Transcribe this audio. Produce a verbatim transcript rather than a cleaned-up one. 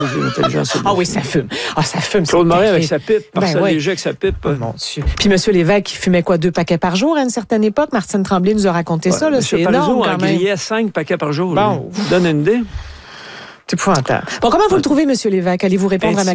intelligent. Ah oui, ça fume. Ah, ça fume. Claude Morin avec sa pipe, Marcel Ben ouais. Léger avec sa pipe. Oh, mon Dieu. Puis M. Lévesque, il fumait quoi, deux paquets par jour à une certaine époque? Martine Tremblay nous a raconté Ouais, ça, là. M. C'est Parizeau énorme, quand en même. grillait cinq paquets par jour. Bon. Donne une idée. C'est épouvantable. Bon, comment vous le trouvez, M. Lévesque? Allez-vous répondre à ma